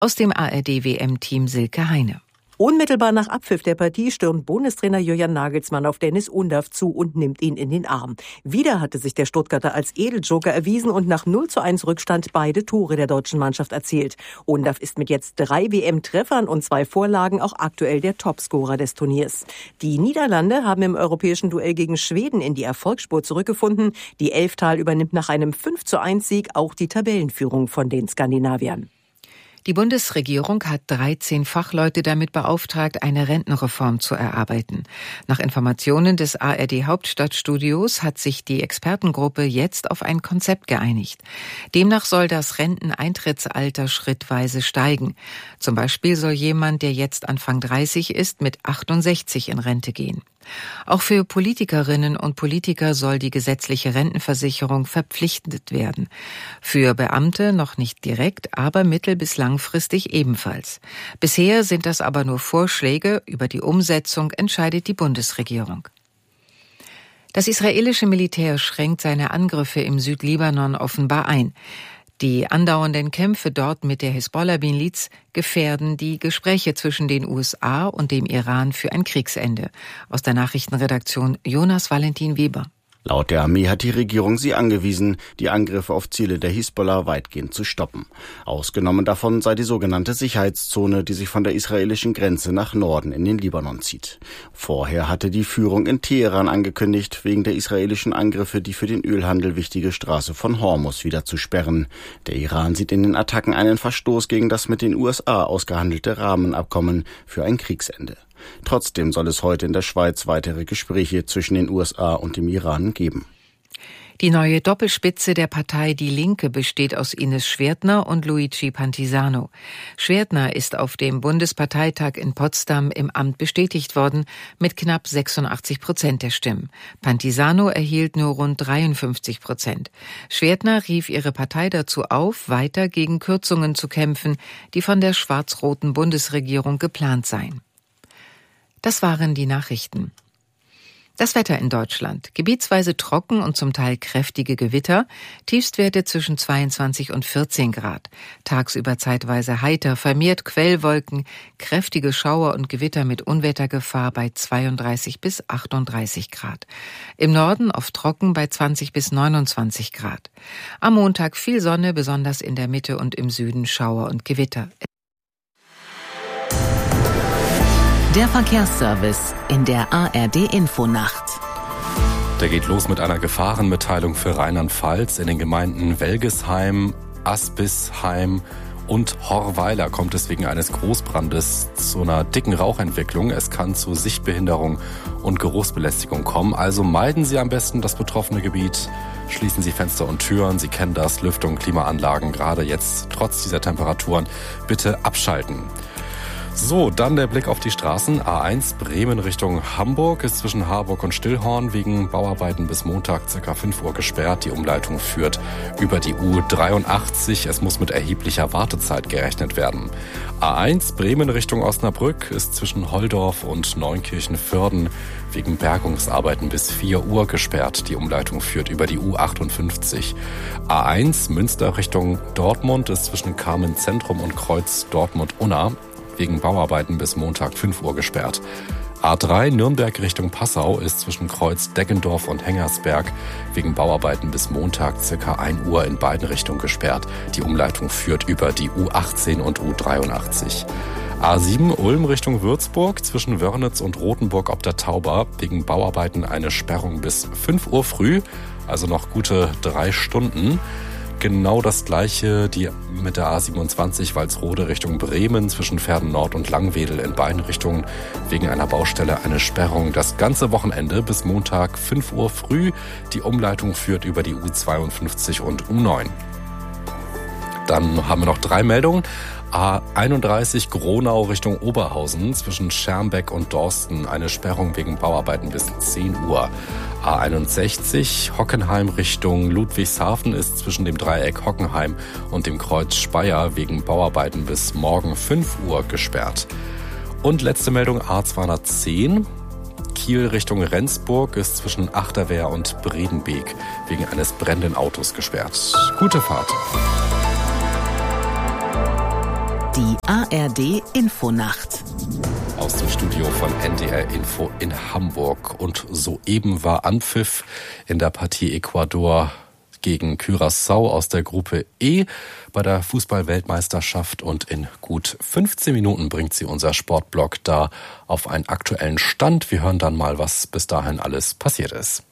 Aus dem ARD-WM-Team Silke Heine. Unmittelbar nach Abpfiff der Partie stürmt Bundestrainer Julian Nagelsmann auf Dennis Undav zu und nimmt ihn in den Arm. Wieder hatte sich der Stuttgarter als Edeljoker erwiesen und nach 0:1 Rückstand beide Tore der deutschen Mannschaft erzielt. Undav ist mit jetzt 3 WM-Treffern und 2 Vorlagen auch aktuell der Topscorer des Turniers. Die Niederlande haben im europäischen Duell gegen Schweden in die Erfolgsspur zurückgefunden. Die Elftal übernimmt nach einem 5:1-Sieg auch die Tabellenführung von den Skandinaviern. Die Bundesregierung hat 13 Fachleute damit beauftragt, eine Rentenreform zu erarbeiten. Nach Informationen des ARD-Hauptstadtstudios hat sich die Expertengruppe jetzt auf ein Konzept geeinigt. Demnach soll das Renteneintrittsalter schrittweise steigen. Zum Beispiel soll jemand, der jetzt Anfang 30 ist, mit 68 in Rente gehen. Auch für Politikerinnen und Politiker soll die gesetzliche Rentenversicherung verpflichtend werden. Für Beamte noch nicht direkt, aber mittel- bis langfristig ebenfalls. Bisher sind das aber nur Vorschläge, über die Umsetzung entscheidet die Bundesregierung. Das israelische Militär schränkt seine Angriffe im Südlibanon offenbar ein. Die andauernden Kämpfe dort mit der Hisbollah-Miliz gefährden die Gespräche zwischen den USA und dem Iran für ein Kriegsende. Aus der Nachrichtenredaktion Jonas Valentin Weber. Laut der Armee hat die Regierung sie angewiesen, die Angriffe auf Ziele der Hisbollah weitgehend zu stoppen. Ausgenommen davon sei die sogenannte Sicherheitszone, die sich von der israelischen Grenze nach Norden in den Libanon zieht. Vorher hatte die Führung in Teheran angekündigt, wegen der israelischen Angriffe die für den Ölhandel wichtige Straße von Hormuz wieder zu sperren. Der Iran sieht in den Attacken einen Verstoß gegen das mit den USA ausgehandelte Rahmenabkommen für ein Kriegsende. Trotzdem soll es heute in der Schweiz weitere Gespräche zwischen den USA und dem Iran geben. Die neue Doppelspitze der Partei Die Linke besteht aus Ines Schwertner und Luigi Pantisano. Schwertner ist auf dem Bundesparteitag in Potsdam im Amt bestätigt worden mit knapp 86% der Stimmen. Pantisano erhielt nur rund 53%. Schwertner rief ihre Partei dazu auf, weiter gegen Kürzungen zu kämpfen, die von der schwarz-roten Bundesregierung geplant seien. Das waren die Nachrichten. Das Wetter in Deutschland. Gebietsweise trocken und zum Teil kräftige Gewitter. Tiefstwerte zwischen 22 und 14 Grad. Tagsüber zeitweise heiter, vermehrt Quellwolken, kräftige Schauer und Gewitter mit Unwettergefahr bei 32 bis 38 Grad. Im Norden oft trocken bei 20 bis 29 Grad. Am Montag viel Sonne, besonders in der Mitte und im Süden Schauer und Gewitter. Der Verkehrsservice in der ARD-Infonacht. Der geht los mit einer Gefahrenmitteilung für Rheinland-Pfalz. In den Gemeinden Welgesheim, Aspisheim und Horweiler kommt es wegen eines Großbrandes zu einer dicken Rauchentwicklung. Es kann zu Sichtbehinderung und Geruchsbelästigung kommen. Also meiden Sie am besten das betroffene Gebiet. Schließen Sie Fenster und Türen. Sie kennen das, Lüftung, Klimaanlagen, gerade jetzt trotz dieser Temperaturen. Bitte abschalten. So, dann der Blick auf die Straßen. A1 Bremen Richtung Hamburg ist zwischen Harburg und Stillhorn wegen Bauarbeiten bis Montag ca. 5 Uhr gesperrt. Die Umleitung führt über die U83. Es muss mit erheblicher Wartezeit gerechnet werden. A1 Bremen Richtung Osnabrück ist zwischen Holdorf und Neunkirchen-Vörden wegen Bergungsarbeiten bis 4 Uhr gesperrt. Die Umleitung führt über die U58. A1 Münster Richtung Dortmund ist zwischen Carmen Zentrum und Kreuz Dortmund-Unna wegen Bauarbeiten bis Montag 5 Uhr gesperrt. A3 Nürnberg Richtung Passau ist zwischen Kreuz Deggendorf und Hengersberg wegen Bauarbeiten bis Montag ca. 1 Uhr in beiden Richtungen gesperrt. Die Umleitung führt über die U18 und U83. A7 Ulm Richtung Würzburg zwischen Wörnitz und Rothenburg ob der Tauber wegen Bauarbeiten eine Sperrung bis 5 Uhr früh, also noch gute 3 Stunden. Genau das Gleiche mit der A27 Walsrode Richtung Bremen zwischen Verden Nord und Langwedel in beiden Richtungen wegen einer Baustelle eine Sperrung das ganze Wochenende bis Montag 5 Uhr früh. Die Umleitung führt über die U52 und U9. Dann haben wir noch 3 Meldungen. A31 Gronau Richtung Oberhausen zwischen Schermbeck und Dorsten eine Sperrung wegen Bauarbeiten bis 10 Uhr. A61 Hockenheim Richtung Ludwigshafen ist zwischen dem Dreieck Hockenheim und dem Kreuz Speyer wegen Bauarbeiten bis morgen 5 Uhr gesperrt. Und letzte Meldung A210 Kiel Richtung Rendsburg ist zwischen Achterwehr und Bredenbeek wegen eines brennenden Autos gesperrt. Gute Fahrt. Die ARD Infonacht. Aus dem Studio von NDR Info in Hamburg. Und soeben war Anpfiff in der Partie Ecuador gegen Curaçao aus der Gruppe E bei der Fußball-Weltmeisterschaft. Und in gut 15 Minuten bringt sie unser Sportblog da auf einen aktuellen Stand. Wir hören dann mal, was bis dahin alles passiert ist.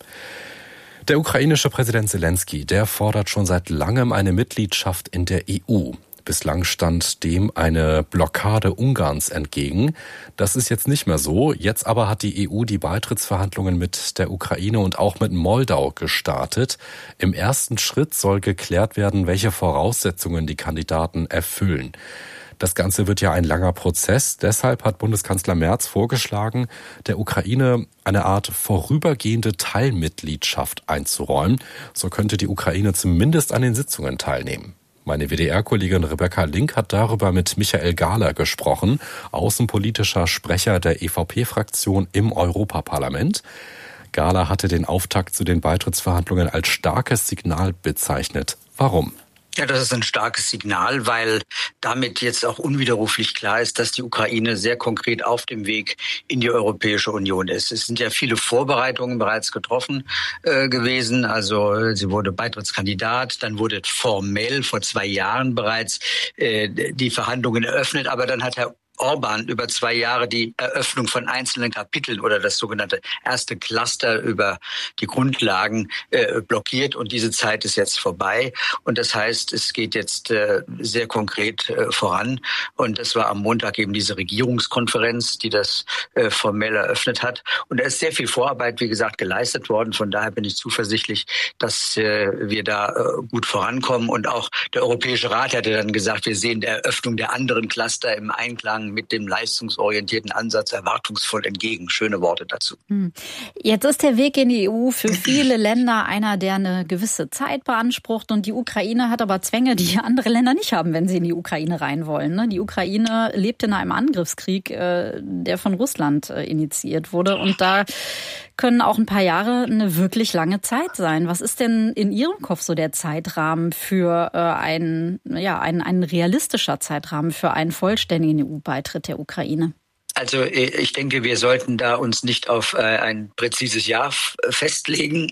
Der ukrainische Präsident Zelensky, der fordert schon seit langem eine Mitgliedschaft in der EU. Bislang stand dem eine Blockade Ungarns entgegen. Das ist jetzt nicht mehr so. Jetzt aber hat die EU die Beitrittsverhandlungen mit der Ukraine und auch mit Moldau gestartet. Im ersten Schritt soll geklärt werden, welche Voraussetzungen die Kandidaten erfüllen. Das Ganze wird ja ein langer Prozess. Deshalb hat Bundeskanzler Merz vorgeschlagen, der Ukraine eine Art vorübergehende Teilmitgliedschaft einzuräumen. So könnte die Ukraine zumindest an den Sitzungen teilnehmen. Meine WDR-Kollegin Rebecca Link hat darüber mit Michael Gahler gesprochen, außenpolitischer Sprecher der EVP-Fraktion im Europaparlament. Gahler hatte den Auftakt zu den Beitrittsverhandlungen als starkes Signal bezeichnet. Warum? Ja, das ist ein starkes Signal, weil damit jetzt auch unwiderruflich klar ist, dass die Ukraine sehr konkret auf dem Weg in die Europäische Union ist. Es sind ja viele Vorbereitungen bereits getroffen gewesen. Also sie wurde Beitrittskandidat, dann wurde formell vor 2 Jahren bereits die Verhandlungen eröffnet, aber dann hat Herr Orban über 2 Jahre die Eröffnung von einzelnen Kapiteln oder das sogenannte erste Cluster über die Grundlagen blockiert, und diese Zeit ist jetzt vorbei, und das heißt, es geht jetzt sehr konkret voran, und das war am Montag eben diese Regierungskonferenz, die das formell eröffnet hat, und da ist sehr viel Vorarbeit, wie gesagt, geleistet worden. Von daher bin ich zuversichtlich, dass wir da gut vorankommen, und auch der Europäische Rat hatte dann gesagt, wir sehen der Eröffnung der anderen Cluster im Einklang mit dem leistungsorientierten Ansatz erwartungsvoll entgegen. Schöne Worte dazu. Jetzt ist der Weg in die EU für viele Länder einer, der eine gewisse Zeit beansprucht, und die Ukraine hat aber Zwänge, die andere Länder nicht haben, wenn sie in die Ukraine rein wollen. Die Ukraine lebt in einem Angriffskrieg, der von Russland initiiert wurde, und da können auch ein paar Jahre eine wirklich lange Zeit sein. Was ist denn in Ihrem Kopf so der Zeitrahmen für ein realistischer Zeitrahmen für einen vollständigen EU-Beitritt der Ukraine? Also ich denke, wir sollten da uns nicht auf ein präzises Jahr festlegen,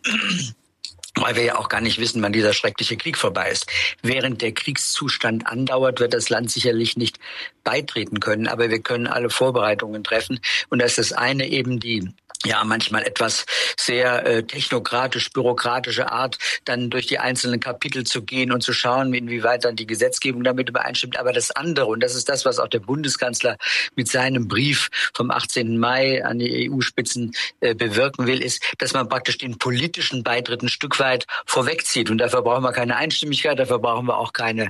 weil wir ja auch gar nicht wissen, wann dieser schreckliche Krieg vorbei ist. Während der Kriegszustand andauert, wird das Land sicherlich nicht beitreten können, aber wir können alle Vorbereitungen treffen. Und das ist das eine, eben die manchmal etwas sehr technokratisch-bürokratische Art, dann durch die einzelnen Kapitel zu gehen und zu schauen, inwieweit dann die Gesetzgebung damit übereinstimmt. Aber das andere, und das ist das, was auch der Bundeskanzler mit seinem Brief vom 18. Mai an die EU-Spitzen bewirken will, ist, dass man praktisch den politischen Beitritt ein Stück weit vorwegzieht. Und dafür brauchen wir keine Einstimmigkeit, dafür brauchen wir auch keinen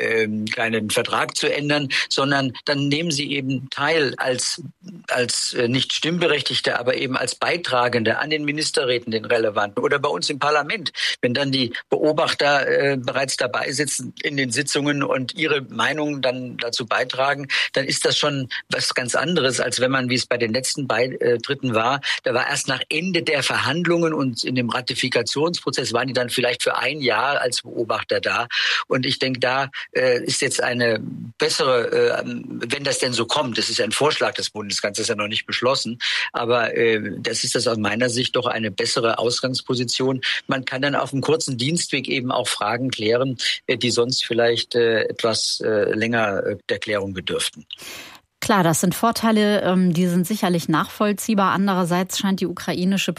Vertrag zu ändern, sondern dann nehmen Sie eben teil als nicht Stimmberechtigte, aber eben als Beitragende an den Ministerräten, den relevanten, oder bei uns im Parlament, wenn dann die Beobachter bereits dabei sitzen in den Sitzungen und ihre Meinung dann dazu beitragen, dann ist das schon was ganz anderes, als wenn man, wie es bei den letzten Beitritten war, da war erst nach Ende der Verhandlungen und in dem Ratifikationsprozess waren die dann vielleicht für 1 Jahr als Beobachter da. Und ich denke, da ist jetzt eine bessere, wenn das denn so kommt, das ist ein Vorschlag des Bundeskanzlers, ja noch nicht beschlossen, aber das ist aus meiner Sicht doch eine bessere Ausgangsposition. Man kann dann auf einem kurzen Dienstweg eben auch Fragen klären, die sonst vielleicht etwas länger der Klärung bedürften. Klar, das sind Vorteile, die sind sicherlich nachvollziehbar. Andererseits scheint die ukrainische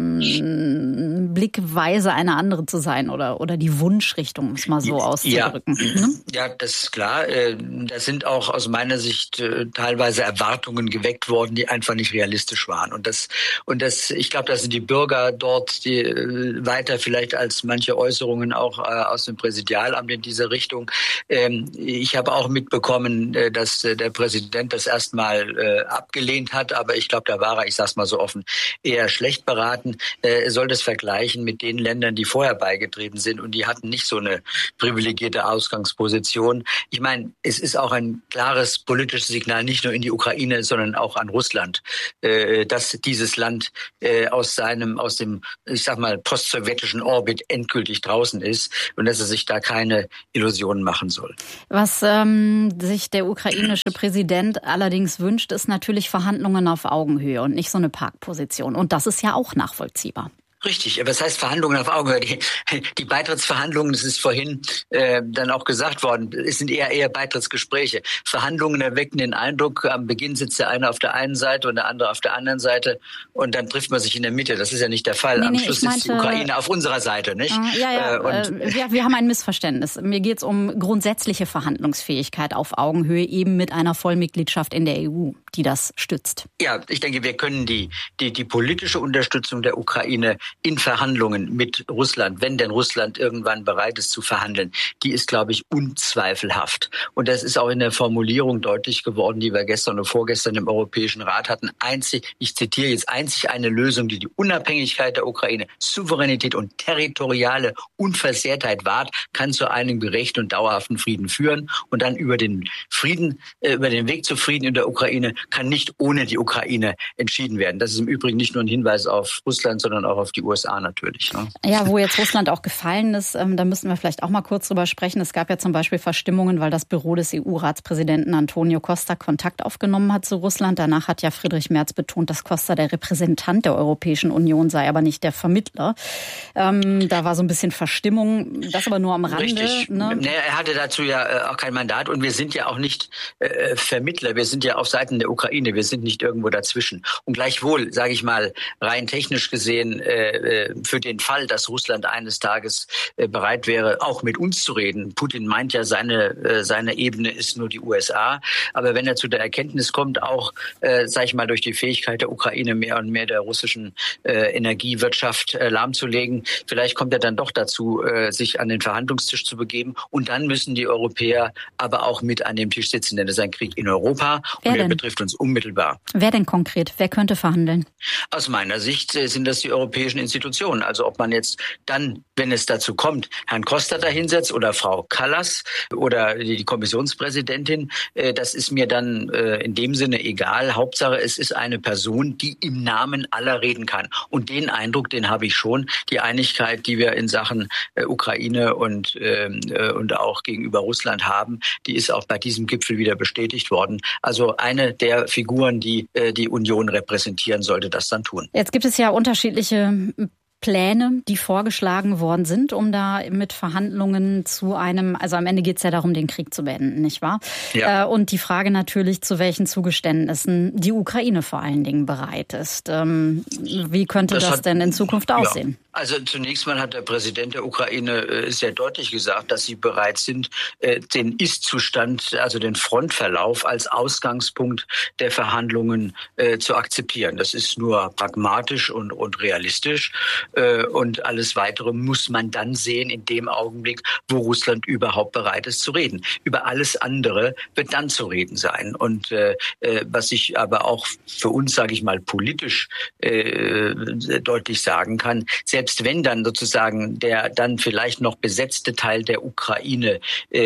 Blickweise eine andere zu sein oder die Wunschrichtung, um es mal so auszudrücken. Ja, das ist klar. Da sind auch aus meiner Sicht teilweise Erwartungen geweckt worden, die einfach nicht realistisch waren. Und das, ich glaube, da sind die Bürger dort die weiter vielleicht als manche Äußerungen auch aus dem Präsidialamt in dieser Richtung. Ich habe auch mitbekommen, dass der Präsident das erstmal abgelehnt hat. Aber ich glaube, da war er, ich sag's mal so offen, eher schlecht beraten. Er soll das vergleichen mit den Ländern, die vorher beigetreten sind. Und die hatten nicht so eine privilegierte Ausgangsposition. Ich meine, es ist auch ein klares politisches Signal, nicht nur in die Ukraine, sondern auch an Russland, dass dieses Land aus dem, ich sag mal, postsowjetischen Orbit endgültig draußen ist und dass er sich da keine Illusionen machen soll. Was sich der ukrainische Präsident allerdings wünscht, ist natürlich Verhandlungen auf Augenhöhe und nicht so eine Parkposition. Und das ist ja auch nachvollziehbar. Richtig, aber was heißt Verhandlungen auf Augenhöhe? Die Beitrittsverhandlungen, das ist vorhin dann auch gesagt worden, es sind eher Beitrittsgespräche. Verhandlungen erwecken den Eindruck, am Beginn sitzt der eine auf der einen Seite und der andere auf der anderen Seite und dann trifft man sich in der Mitte. Das ist ja nicht der Fall. Am Schluss sitzt die Ukraine auf unserer Seite, nicht? Wir haben ein Missverständnis. Mir geht es um grundsätzliche Verhandlungsfähigkeit auf Augenhöhe, eben mit einer Vollmitgliedschaft in der EU, die das stützt. Ja, ich denke, wir können die politische Unterstützung der Ukraine in Verhandlungen mit Russland, wenn denn Russland irgendwann bereit ist zu verhandeln, die ist, glaube ich, unzweifelhaft. Und das ist auch in der Formulierung deutlich geworden, die wir gestern und vorgestern im Europäischen Rat hatten. Ich zitiere jetzt, einzig eine Lösung, die die Unabhängigkeit der Ukraine, Souveränität und territoriale Unversehrtheit wahrt, kann zu einem gerechten und dauerhaften Frieden führen. Und dann über den Weg zu Frieden in der Ukraine kann nicht ohne die Ukraine entschieden werden. Das ist im Übrigen nicht nur ein Hinweis auf Russland, sondern auch auf die USA natürlich. Ne? Ja, wo jetzt Russland auch gefallen ist, da müssen wir vielleicht auch mal kurz drüber sprechen. Es gab ja zum Beispiel Verstimmungen, weil das Büro des EU-Ratspräsidenten Antonio Costa Kontakt aufgenommen hat zu Russland. Danach hat ja Friedrich Merz betont, dass Costa der Repräsentant der Europäischen Union sei, aber nicht der Vermittler. Da war so ein bisschen Verstimmung, das aber nur am Rande. Richtig. Ne? Er hatte dazu ja auch kein Mandat und wir sind ja auch nicht Vermittler. Wir sind ja auf Seiten der Ukraine. Wir sind nicht irgendwo dazwischen. Und gleichwohl, sage ich mal, rein technisch gesehen, für den Fall, dass Russland eines Tages bereit wäre, auch mit uns zu reden. Putin meint ja, seine Ebene ist nur die USA. Aber wenn er zu der Erkenntnis kommt, auch, sage ich mal, durch die Fähigkeit der Ukraine mehr und mehr der russischen Energiewirtschaft lahmzulegen, vielleicht kommt er dann doch dazu, sich an den Verhandlungstisch zu begeben. Und dann müssen die Europäer aber auch mit an dem Tisch sitzen, denn es ist ein Krieg in Europa und er betrifft uns unmittelbar. Wer denn konkret? Wer könnte verhandeln? Aus meiner Sicht sind das die europäischen Institutionen. Also ob man jetzt dann, wenn es dazu kommt, Herrn Costa da hinsetzt oder Frau Kallas oder die Kommissionspräsidentin, das ist mir dann in dem Sinne egal. Hauptsache, es ist eine Person, die im Namen aller reden kann. Und den Eindruck, den habe ich schon. Die Einigkeit, die wir in Sachen Ukraine und auch gegenüber Russland haben, die ist auch bei diesem Gipfel wieder bestätigt worden. Also eine der Figuren, die die Union repräsentieren, sollte das dann tun. Jetzt gibt es ja unterschiedliche Pläne, die vorgeschlagen worden sind, um da mit Verhandlungen zu einem, also am Ende geht es ja darum, den Krieg zu beenden, nicht wahr? Ja. Und die Frage natürlich, zu welchen Zugeständnissen die Ukraine vor allen Dingen bereit ist. Wie könnte das denn in Zukunft aussehen? Ja. Also zunächst mal hat der Präsident der Ukraine sehr deutlich gesagt, dass sie bereit sind, den Ist-Zustand, also den Frontverlauf als Ausgangspunkt der Verhandlungen zu akzeptieren. Das ist nur pragmatisch und realistisch. Und alles Weitere muss man dann sehen in dem Augenblick, wo Russland überhaupt bereit ist zu reden. Über alles andere wird dann zu reden sein. Und was ich aber auch für uns, sage ich mal, politisch deutlich sagen kann, selbst wenn dann sozusagen der dann vielleicht noch besetzte Teil der Ukraine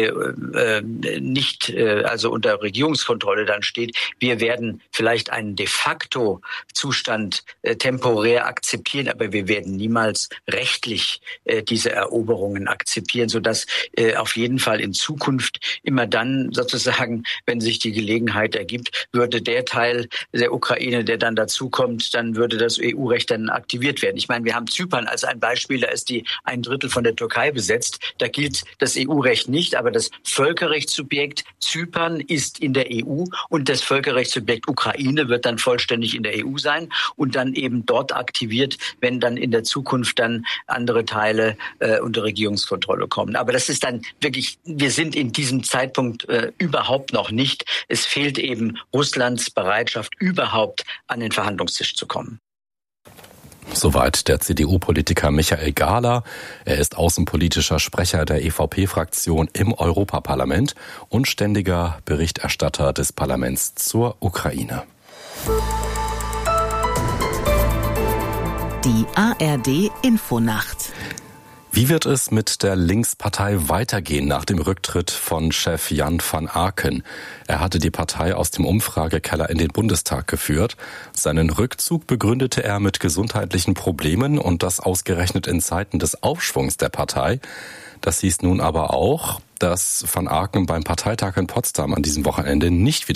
nicht also unter Regierungskontrolle dann steht, wir werden vielleicht einen de facto Zustand temporär akzeptieren, aber wir werden niemals rechtlich diese Eroberungen akzeptieren, sodass auf jeden Fall in Zukunft immer dann sozusagen, wenn sich die Gelegenheit ergibt, würde der Teil der Ukraine, der dann dazukommt, dann würde das EU-Recht dann aktiviert werden. Ich meine, wir haben Zypern als ein Beispiel, da ist die 1/3 von der Türkei besetzt. Da gilt das EU-Recht nicht, aber das Völkerrechtssubjekt Zypern ist in der EU und das Völkerrechtssubjekt Ukraine wird dann vollständig in der EU sein und dann eben dort aktiviert, wenn dann in der Zukunft dann andere Teile unter Regierungskontrolle kommen. Aber das ist dann wirklich, wir sind in diesem Zeitpunkt überhaupt noch nicht. Es fehlt eben Russlands Bereitschaft, überhaupt an den Verhandlungstisch zu kommen. Soweit der CDU-Politiker Michael Gahler. Er ist außenpolitischer Sprecher der EVP-Fraktion im Europaparlament und ständiger Berichterstatter des Parlaments zur Ukraine. Die ARD-Infonacht. Wie wird es mit der Linkspartei weitergehen nach dem Rücktritt von Chef Jan van Aken? Er hatte die Partei aus dem Umfragekeller in den Bundestag geführt. Seinen Rückzug begründete er mit gesundheitlichen Problemen und das ausgerechnet in Zeiten des Aufschwungs der Partei. Das hieß nun aber auch, dass van Aken beim Parteitag in Potsdam an diesem Wochenende nicht wieder